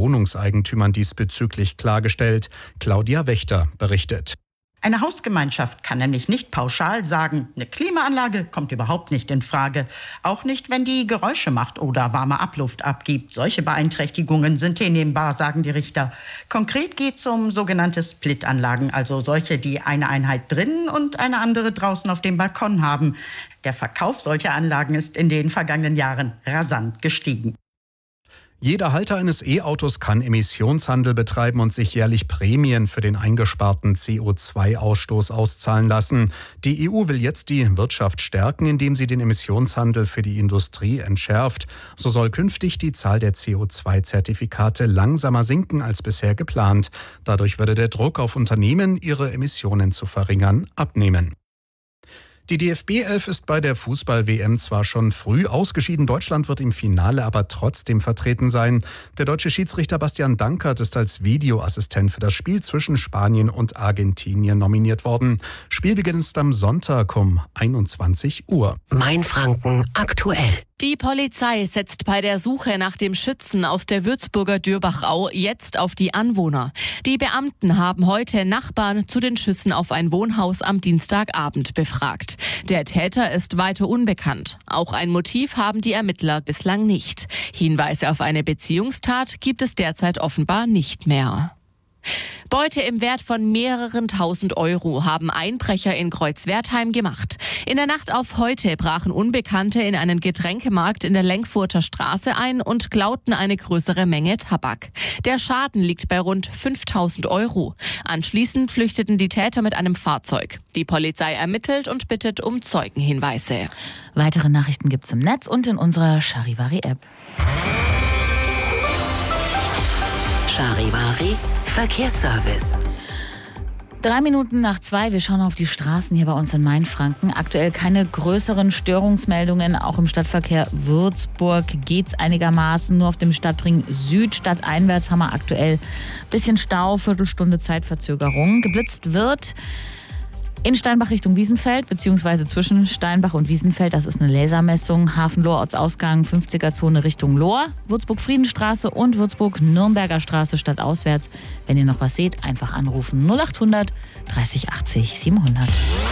Wohnungseigentümern diesbezüglich klargestellt. Claudia Wächter berichtet. Eine Hausgemeinschaft kann nämlich nicht pauschal sagen, eine Klimaanlage kommt überhaupt nicht in Frage. Auch nicht, wenn die Geräusche macht oder warme Abluft abgibt. Solche Beeinträchtigungen sind hinnehmbar, sagen die Richter. Konkret geht es um sogenannte Split-Anlagen, also solche, die eine Einheit drinnen und eine andere draußen auf dem Balkon haben. Der Verkauf solcher Anlagen ist in den vergangenen Jahren rasant gestiegen. Jeder Halter eines E-Autos kann Emissionshandel betreiben und sich jährlich Prämien für den eingesparten CO2-Ausstoß auszahlen lassen. Die EU will jetzt die Wirtschaft stärken, indem sie den Emissionshandel für die Industrie entschärft. So soll künftig die Zahl der CO2-Zertifikate langsamer sinken als bisher geplant. Dadurch würde der Druck auf Unternehmen, ihre Emissionen zu verringern, abnehmen. Die DFB-11 ist bei der Fußball-WM zwar schon früh ausgeschieden, Deutschland wird im Finale aber trotzdem vertreten sein. Der deutsche Schiedsrichter Bastian Dankert ist als Videoassistent für das Spiel zwischen Spanien und Argentinien nominiert worden. Spielbeginn ist am Sonntag um 21 Uhr. Mainfranken aktuell. Die Polizei setzt bei der Suche nach dem Schützen aus der Würzburger Dürbachau jetzt auf die Anwohner. Die Beamten haben heute Nachbarn zu den Schüssen auf ein Wohnhaus am Dienstagabend befragt. Der Täter ist weiter unbekannt. Auch ein Motiv haben die Ermittler bislang nicht. Hinweise auf eine Beziehungstat gibt es derzeit offenbar nicht mehr. Beute im Wert von mehreren tausend Euro haben Einbrecher in Kreuzwertheim gemacht. In der Nacht auf heute brachen Unbekannte in einen Getränkemarkt in der Lenkfurter Straße ein und klauten eine größere Menge Tabak. Der Schaden liegt bei rund 5.000 Euro. Anschließend flüchteten die Täter mit einem Fahrzeug. Die Polizei ermittelt und bittet um Zeugenhinweise. Weitere Nachrichten gibt's im Netz und in unserer Charivari-App. Charivari Verkehrsservice. 2:03. Wir schauen auf die Straßen hier bei uns in Mainfranken. Aktuell keine größeren Störungsmeldungen. Auch im Stadtverkehr Würzburg geht's einigermaßen. Nur auf dem Stadtring Süd stadteinwärts haben wir aktuell ein bisschen Stau, Viertelstunde Zeitverzögerung. Geblitzt wird in Steinbach Richtung Wiesenfeld, beziehungsweise zwischen Steinbach und Wiesenfeld. Das ist eine Lasermessung. Hafen-Lohr Ortsausgang, 50er-Zone Richtung Lohr. Würzburg-Friedenstraße und Würzburg-Nürnberger Straße stadtauswärts. Wenn ihr noch was seht, einfach anrufen. 0800 30 80 700.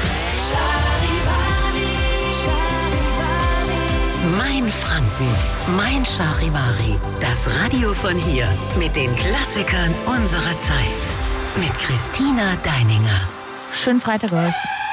Mainfranken, mein Charivari. Das Radio von hier mit den Klassikern unserer Zeit. Mit Christina Deininger. Schönen Freitag euch.